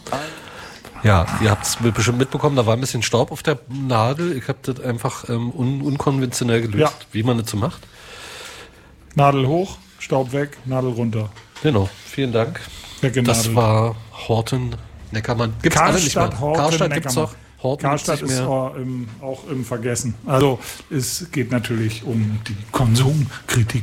Ja, ihr habt es bestimmt mitbekommen, da war ein bisschen Staub auf der Nadel. Ich habe das einfach unkonventionell gelöst, wie man das so macht. Nadel hoch, Staub weg, Nadel runter. Genau, vielen Dank. Das war Horten Neckermann. Gibt's alle nicht mehr. Karstadt gibt's noch. Horten Karstadt ist auch im Vergessen. Also es geht natürlich um die Konsumkritik.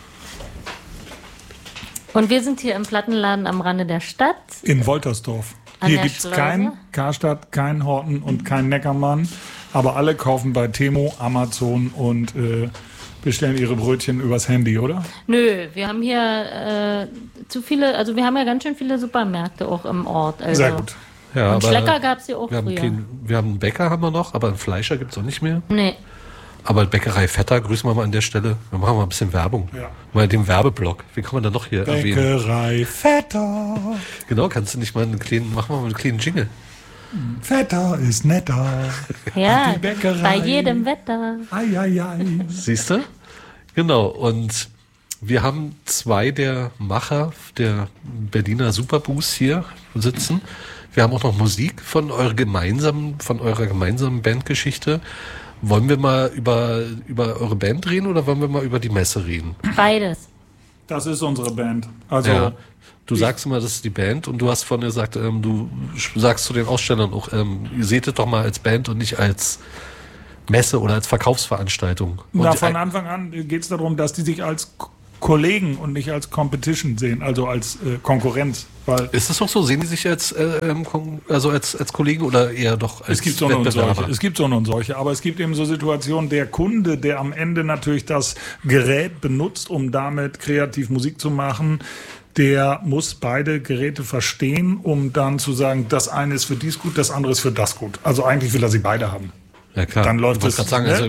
Und wir sind hier im Plattenladen am Rande der Stadt. In Woltersdorf. Hier gibt es kein Karstadt, kein Horten und kein Neckermann. Aber alle kaufen bei Temo, Amazon und bestellen ihre Brötchen übers Handy, oder? Nö, wir haben hier zu viele, also wir haben ja ganz schön viele Supermärkte auch im Ort. Also. Sehr gut. Ja, und Schlecker gab es hier auch früher. Wir haben einen Bäcker haben wir noch, aber einen Fleischer gibt es auch nicht mehr. Nee. Aber Bäckerei Vetter grüßen wir mal an der Stelle. Wir machen mal ein bisschen Werbung. Ja. Mal den Werbeblock. Wie kann man da noch hier erwähnen? Bäckerei Vetter. Genau, kannst du nicht mal machen wir mal einen kleinen Jingle. Vetter ist netter. Ja, bei jedem Wetter. Siehst du? Genau, und wir haben 2 der Macher der Berliner Superboost hier sitzen. Wir haben auch noch Musik von eurer gemeinsamen Bandgeschichte. Wollen wir mal über eure Band reden oder wollen wir mal über die Messe reden? Beides. Das ist unsere Band. Also du sagst immer, das ist die Band und du hast vorhin gesagt, du sagst zu den Ausstellern auch, ihr seht es doch mal als Band und nicht als Messe oder als Verkaufsveranstaltung. Von Anfang an geht es darum, dass die sich als Kollegen und nicht als Competition sehen, also als Konkurrenz. Weil ist das auch so? Sehen die sich als Kollegen oder eher doch als Wettbewerber? Es gibt so und solche, aber es gibt eben so Situationen, der Kunde, der am Ende natürlich das Gerät benutzt, um damit kreativ Musik zu machen, der muss beide Geräte verstehen, um dann zu sagen, das eine ist für dies gut, das andere ist für das gut. Also eigentlich will er sie beide haben. Ja klar. Dann läuft es. Sagen, also,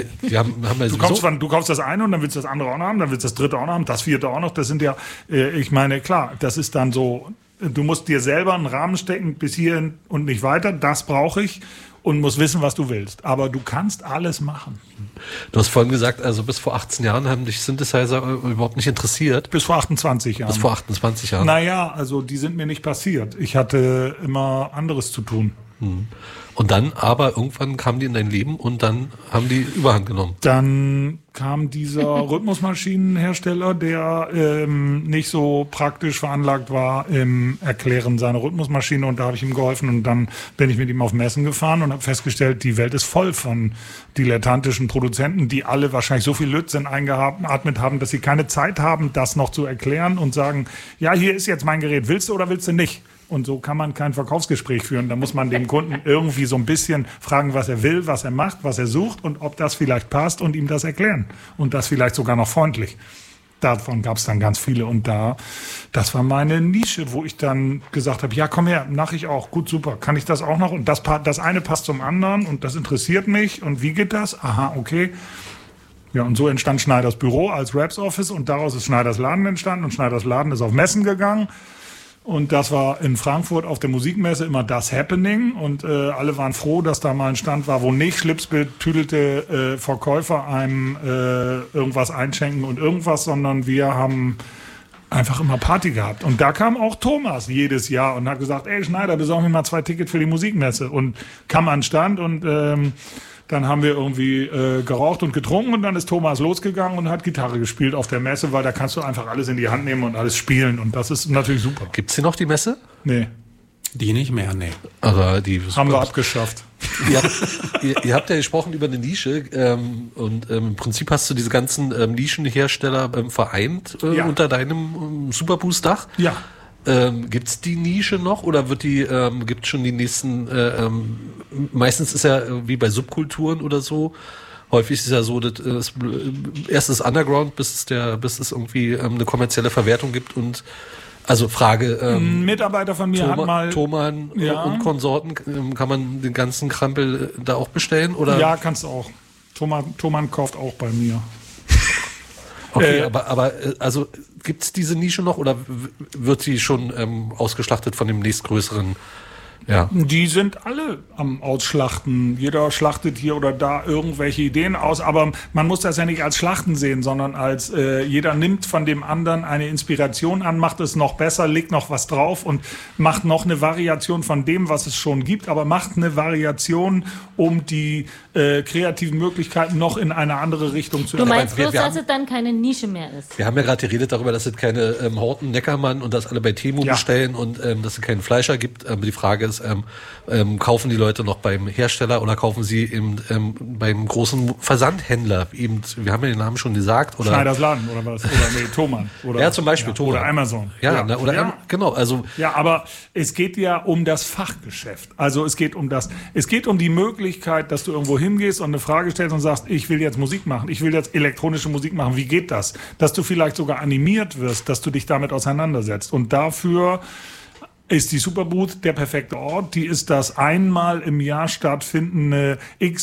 du kaufst das eine und dann willst du das andere auch noch haben, dann willst du das dritte auch noch haben, das vierte auch noch. Das sind ja, ich meine, klar, das ist dann so, du musst dir selber einen Rahmen stecken, bis hierhin und nicht weiter, das brauche ich und musst wissen, was du willst. Aber du kannst alles machen. Du hast vorhin gesagt, also bis vor 18 Jahren haben dich Synthesizer überhaupt nicht interessiert. Bis vor 28 Jahren. Bis vor 28 Jahren. Naja, also die sind mir nicht passiert. Ich hatte immer anderes zu tun. Und dann aber irgendwann kamen die in dein Leben und dann haben die Überhand genommen. Dann kam dieser Rhythmusmaschinenhersteller, der nicht so praktisch veranlagt war im Erklären seiner Rhythmusmaschine und da habe ich ihm geholfen und dann bin ich mit ihm auf Messen gefahren und habe festgestellt, die Welt ist voll von dilettantischen Produzenten, die alle wahrscheinlich so viel Lötzinn eingeatmet haben, dass sie keine Zeit haben, das noch zu erklären und sagen, ja, hier ist jetzt mein Gerät, willst du oder willst du nicht? Und so kann man kein Verkaufsgespräch führen. Da muss man dem Kunden irgendwie so ein bisschen fragen, was er will, was er macht, was er sucht und ob das vielleicht passt und ihm das erklären. Und das vielleicht sogar noch freundlich. Davon gab es dann ganz viele. Und das war meine Nische, wo ich dann gesagt habe, ja, komm her, mache ich auch. Gut, super, kann ich das auch noch? Und das eine passt zum anderen und das interessiert mich. Und wie geht das? Aha, okay. Ja, und so entstand Schneiders Büro als Raps Office und daraus ist Schneiders Laden entstanden. Und Schneiders Laden ist auf Messen gegangen. Und das war in Frankfurt auf der Musikmesse immer das Happening und alle waren froh, dass da mal ein Stand war, wo nicht schlipsbetüdelte Verkäufer einem irgendwas einschenken und irgendwas, sondern wir haben einfach immer Party gehabt. Und da kam auch Thomas jedes Jahr und hat gesagt, ey Schneider, besorg mir mal 2 Tickets für die Musikmesse. Und kam an den Stand und dann haben wir irgendwie geraucht und getrunken und dann ist Thomas losgegangen und hat Gitarre gespielt auf der Messe, weil da kannst du einfach alles in die Hand nehmen und alles spielen und das ist natürlich super. Gibt's hier noch die Messe? Nee. Die nicht mehr, nee. Aber die haben wir abgeschafft. Ihr habt ja gesprochen über eine Nische und im Prinzip hast du diese ganzen Nischenhersteller vereint unter deinem Superboost-Dach. Ja. Gibt's die Nische noch oder gibt's schon die nächsten, meistens ist ja wie bei Subkulturen oder so, häufig ist es ja so, dass erst das Underground, bis es irgendwie eine kommerzielle Verwertung gibt und also Frage, ein Mitarbeiter von mir hat mal Thomann und Konsorten, kann man den ganzen Krampel da auch bestellen? Oder? Ja, kannst du auch. Thomann kauft auch bei mir. Okay, aber also gibt's diese Nische noch oder wird sie schon ausgeschlachtet von dem nächstgrößeren Ja. Die sind alle am Ausschlachten. Jeder schlachtet hier oder da irgendwelche Ideen aus, aber man muss das ja nicht als Schlachten sehen, sondern als jeder nimmt von dem anderen eine Inspiration an, macht es noch besser, legt noch was drauf und macht noch eine Variation von dem, was es schon gibt, aber macht eine Variation, um die kreativen Möglichkeiten noch in eine andere Richtung zu Du entwickeln. meinst bloß, dass es dann keine Nische mehr ist? Wir haben ja gerade geredet darüber, dass es keine Horten, Neckermann und das alle bei Temu bestellen und dass es keinen Fleischer gibt. Aber die Frage ist, kaufen die Leute noch beim Hersteller oder kaufen sie eben beim großen Versandhändler? Eben, wir haben ja den Namen schon gesagt. Oder Schneiders Laden oder was? Oder nee, Thomann. Oder, ja, zum Beispiel Thomann. Oder Amazon. Ja, ja. Oder ja. Genau. Also ja, aber es geht ja um das Fachgeschäft. Also es geht um die Möglichkeit, dass du irgendwo hingehst und eine Frage stellst und sagst, ich will jetzt Musik machen, ich will jetzt elektronische Musik machen. Wie geht das? Dass du vielleicht sogar animiert wirst, dass du dich damit auseinandersetzt. Und dafür ist die Superbooth der perfekte Ort. Die ist das einmal im Jahr stattfindende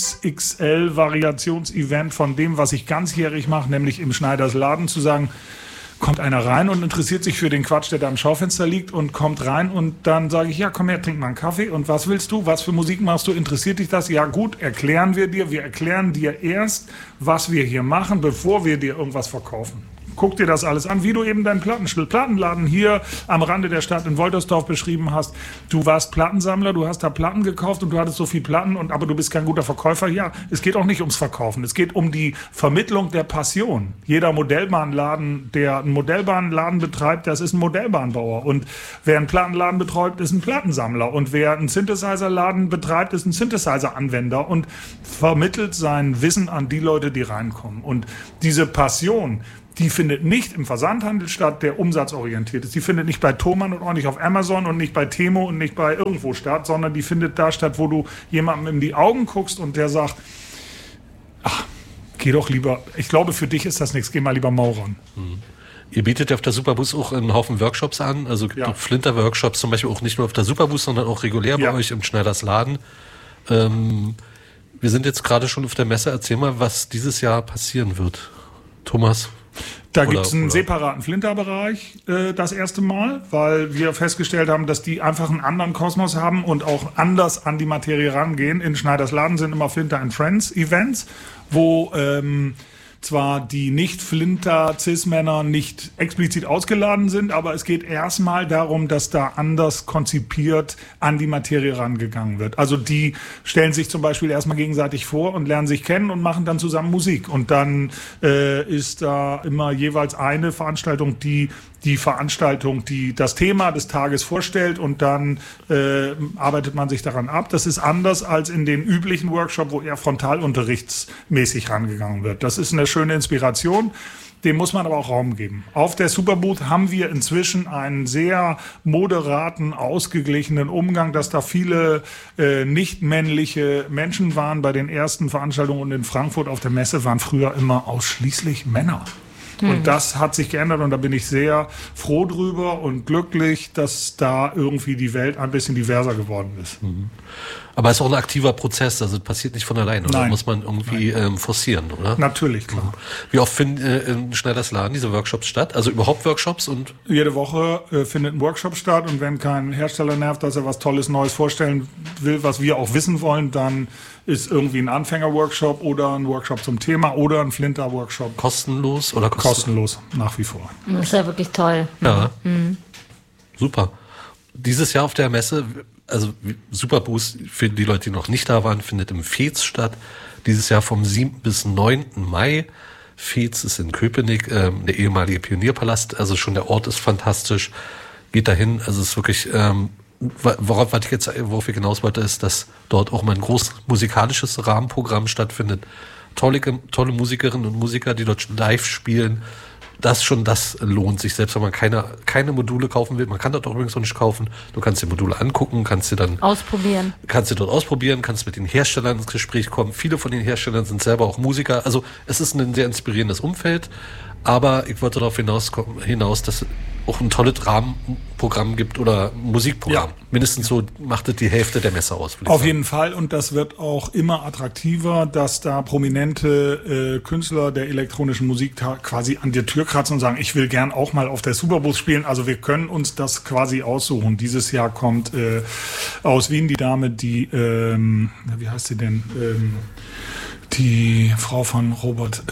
XXL-Variationsevent von dem, was ich ganzjährig mache, nämlich im Schneiders Laden zu sagen, kommt einer rein und interessiert sich für den Quatsch, der da am Schaufenster liegt und kommt rein und dann sage ich, ja, komm her, trink mal einen Kaffee und was willst du, was für Musik machst du, interessiert dich das? Ja gut, erklären wir erklären dir erst, was wir hier machen, bevor wir dir irgendwas verkaufen. Guck dir das alles an, wie du eben deinen Plattenladen hier am Rande der Stadt in Woltersdorf beschrieben hast. Du warst Plattensammler, du hast da Platten gekauft und du hattest so viel Platten, aber du bist kein guter Verkäufer. Ja, es geht auch nicht ums Verkaufen, es geht um die Vermittlung der Passion. Jeder Modellbahnladen, der einen Modellbahnladen betreibt, das ist ein Modellbahnbauer. Und wer einen Plattenladen betreibt, ist ein Plattensammler. Und wer einen Synthesizer-Laden betreibt, ist ein Synthesizer-Anwender und vermittelt sein Wissen an die Leute, die reinkommen. Und diese Passion, die findet nicht im Versandhandel statt, der umsatzorientiert ist. Die findet nicht bei Thomann und auch nicht auf Amazon und nicht bei Temo und nicht bei irgendwo statt, sondern die findet da statt, wo du jemandem in die Augen guckst und der sagt, ach, geh doch lieber, ich glaube, für dich ist das nichts, geh mal lieber maurern. Ihr bietet ja auf der Superbus auch einen Haufen Workshops an, also gibt auch Flinter-Workshops zum Beispiel auch nicht nur auf der Superbus, sondern auch regulär bei euch im Schneiders Laden. Wir sind jetzt gerade schon auf der Messe, erzähl mal, was dieses Jahr passieren wird. Thomas? Da gibt es einen separaten Flinter-Bereich das erste Mal, weil wir festgestellt haben, dass die einfach einen anderen Kosmos haben und auch anders an die Materie rangehen. In Schneiders Laden sind immer Flinter and Friends Events, wo zwar die Nicht-Flinter-Cis-Männer nicht explizit ausgeladen sind, aber es geht erstmal darum, dass da anders konzipiert an die Materie rangegangen wird. Also die stellen sich zum Beispiel erstmal gegenseitig vor und lernen sich kennen und machen dann zusammen Musik. Und dann ist da immer jeweils eine Veranstaltung, die Veranstaltung, die das Thema des Tages vorstellt und dann arbeitet man sich daran ab. Das ist anders als in den üblichen Workshop, wo eher frontalunterrichtsmäßig rangegangen wird. Das ist eine schöne Inspiration. Dem muss man aber auch Raum geben. Auf der Superbooth haben wir inzwischen einen sehr moderaten, ausgeglichenen Umgang, dass da viele nicht männliche Menschen waren. Bei den ersten Veranstaltungen und in Frankfurt auf der Messe waren früher immer ausschließlich Männer. Und das hat sich geändert und da bin ich sehr froh drüber und glücklich, dass da irgendwie die Welt ein bisschen diverser geworden ist. Aber es ist auch ein aktiver Prozess, also es passiert nicht von alleine, oder? Nein. Muss man irgendwie forcieren, oder? Natürlich, klar. Wie oft finden in Schneiders Laden diese Workshops statt? Also überhaupt Workshops? Und Jede Woche findet ein Workshop statt und wenn kein Hersteller nervt, dass er was Tolles Neues vorstellen will, was wir auch wissen wollen, dann ist irgendwie ein Anfänger-Workshop oder ein Workshop zum Thema oder ein Flinter-Workshop. kostenlos oder Kostenlos, nach wie vor. Das ist ja wirklich toll. Ja, super. Dieses Jahr auf der Messe, also Superboost, für die Leute, die noch nicht da waren, findet im Fez statt. Dieses Jahr vom 7. bis 9. Mai. Fez ist in Köpenick, der ehemalige Pionierpalast. Also schon der Ort ist fantastisch. Geht dahin. Also es ist wirklich, worauf ich hinaus wollte, ist, dass dort auch mal ein großes musikalisches Rahmenprogramm stattfindet. Tolle Musikerinnen und Musiker, die dort live spielen. Das lohnt sich, selbst wenn man keine Module kaufen will. Man kann dort auch übrigens noch nicht kaufen. Du kannst die Module angucken, kannst sie dort ausprobieren, kannst mit den Herstellern ins Gespräch kommen. Viele von den Herstellern sind selber auch Musiker. Also es ist ein sehr inspirierendes Umfeld. Aber ich wollte darauf hinaus, dass es auch ein tolles Rahmenprogramm gibt oder Musikprogramm. Ja. Mindestens so macht es die Hälfte der Messe aus. Auf jeden Fall. Und das wird auch immer attraktiver, dass da prominente Künstler der elektronischen Musik quasi an der Tür kratzen und sagen, ich will gern auch mal auf der Superbus spielen. Also wir können uns das quasi aussuchen. Dieses Jahr kommt aus Wien die Dame, die, wie heißt sie denn? Die Frau von Robert...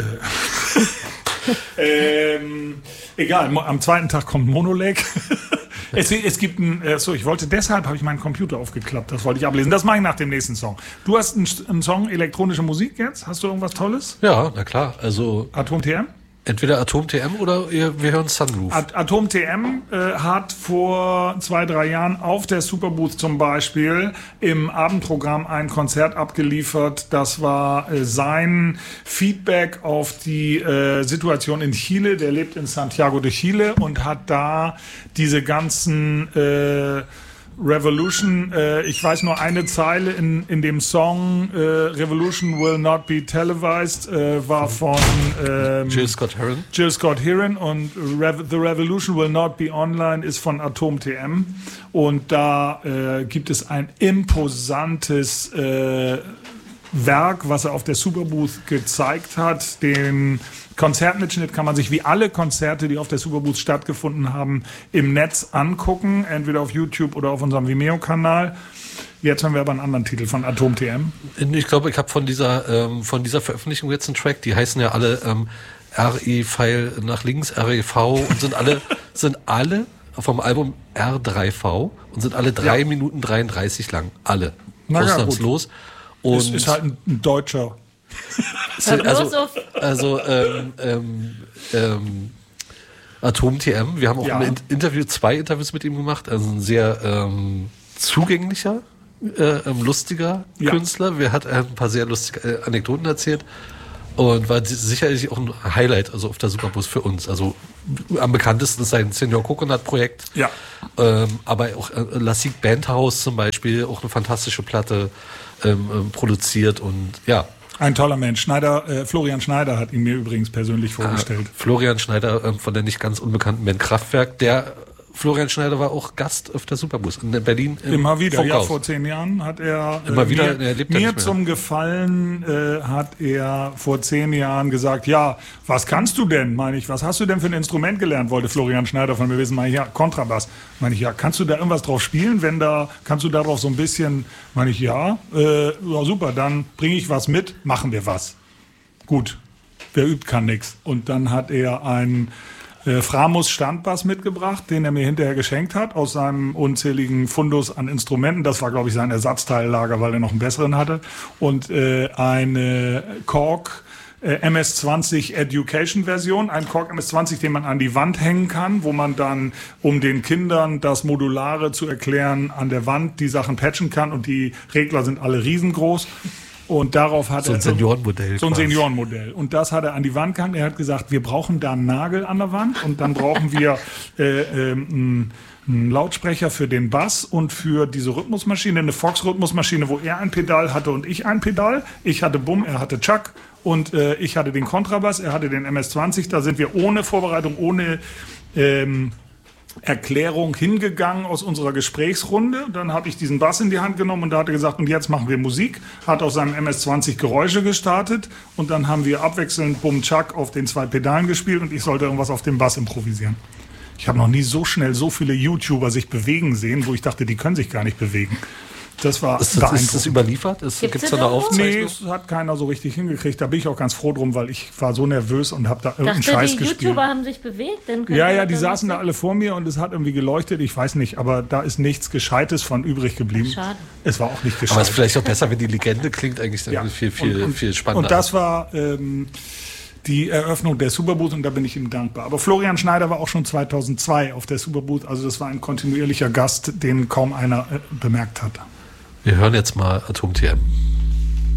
egal, am zweiten Tag kommt Monoleg. Es gibt deshalb habe ich meinen Computer aufgeklappt, das wollte ich ablesen. Das mache ich nach dem nächsten Song. Du hast einen Song elektronische Musik jetzt? Hast du irgendwas Tolles? Ja, na klar. Also Atom TM? entweder Atom TM oder wir hören Sunroof. Atom TM hat vor 2-3 Jahren auf der Superbooth zum Beispiel im Abendprogramm ein Konzert abgeliefert. Das war sein Feedback auf die Situation in Chile. Der lebt in Santiago de Chile und hat da diese ganzen Revolution, ich weiß nur eine Zeile in dem Song, Revolution will not be televised, war von Jill Scott Heron. Jill Scott Heron und The Revolution will not be online ist von Atom TM und da gibt es ein imposantes Werk, was er auf der Superbooth gezeigt hat. Den Konzertmitschnitt kann man sich wie alle Konzerte, die auf der Superbooth stattgefunden haben, im Netz angucken, entweder auf YouTube oder auf unserem Vimeo-Kanal. Jetzt haben wir aber einen anderen Titel von Atom TM. Ich glaube, ich habe von dieser Veröffentlichung jetzt einen Track, die heißen ja alle RE-Pfeil nach links, REV und sind alle vom Album R3V und sind alle 3 Minuten 33 lang. Alle. Na ja, ausnahmslos. Und es ist halt ein Deutscher. Atom TM, wir haben auch Ja. zwei Interviews mit ihm gemacht, also ein sehr zugänglicher, lustiger Ja. Künstler. Er hat ein paar sehr lustige Anekdoten erzählt und war sicherlich auch ein Highlight, also auf der Superbus für uns. Also am bekanntesten ist sein Senior Coconut Projekt, Ja. aber auch Lassig Bandhaus zum Beispiel, auch eine fantastische Platte produziert und ja. Ein toller Mensch. Florian Schneider hat ihn mir übrigens persönlich vorgestellt. Florian Schneider von der nicht ganz unbekannten Band Kraftwerk. Florian Schneider war auch Gast auf der Superbus in Berlin. Immer wieder, ja, Funkhaus. vor 10 Jahren hat er Immer wieder, er lebt ja mir nicht mehr. zum Gefallen hat er vor 10 Jahren gesagt, ja, was kannst du denn? Meine ich, was hast du denn für ein Instrument gelernt? Wollte Florian Schneider von mir wissen. Meine ich, ja, Kontrabass. Meine ich, ja, kannst du da irgendwas drauf spielen? Kannst du darauf so ein bisschen, meine ich, ja, super, dann bringe ich was mit, machen wir was. Gut, wer übt, kann nix. Und dann hat er einen Framus Standbass mitgebracht, den er mir hinterher geschenkt hat, aus seinem unzähligen Fundus an Instrumenten. Das war, glaube ich, sein Ersatzteillager, weil er noch einen besseren hatte. Und eine Korg MS-20 Education Version, ein Korg MS-20, den man an die Wand hängen kann, wo man dann, um den Kindern das Modulare zu erklären, an der Wand die Sachen patchen kann und die Regler sind alle riesengroß. Und darauf hat So ein Seniorenmodell. So ein quasi. Seniorenmodell. Und das hat er an die Wand gehangen. Er hat gesagt, wir brauchen da einen Nagel an der Wand und dann brauchen wir einen Lautsprecher für den Bass und für diese Rhythmusmaschine, eine Fox-Rhythmusmaschine, wo er ein Pedal hatte und ich ein Pedal. Ich hatte Bumm, er hatte Chuck und ich hatte den Kontrabass, er hatte den MS-20. Da sind wir ohne Vorbereitung, ohne Erklärung hingegangen aus unserer Gesprächsrunde. Dann habe ich diesen Bass in die Hand genommen und da hat er gesagt, und jetzt machen wir Musik. Hat aus seinem MS-20 Geräusche gestartet und dann haben wir abwechselnd Bum Chuck auf den 2 Pedalen gespielt und ich sollte irgendwas auf dem Bass improvisieren. Ich habe noch nie so schnell so viele YouTuber sich bewegen sehen, wo ich dachte, die können sich gar nicht bewegen. Das war Ist beeindruckend. das überliefert? Gibt's Gibt es das da eine irgendwo? Nee, Aufzeichnung? es hat keiner so richtig hingekriegt. Da bin ich auch ganz froh drum, weil ich war so nervös und habe da irgendeinen Dachte, Scheiß die gespielt. YouTuber haben sich bewegt. Dann könnt Ja, ihr ja, die das saßen da sehen. alle vor mir und es hat irgendwie geleuchtet. Ich weiß nicht, aber da ist nichts Gescheites von übrig geblieben. Schade. Es war auch nicht Aber es gescheit. ist vielleicht auch besser, wenn die Legende klingt, eigentlich dann Ja. viel Und spannender. Und das war die Eröffnung der Superbooth und da bin ich ihm dankbar. Aber Florian Schneider war auch schon 2002 auf der Superbooth. Also das war ein kontinuierlicher Gast, den kaum einer bemerkt hat. Wir hören jetzt mal Atom TM.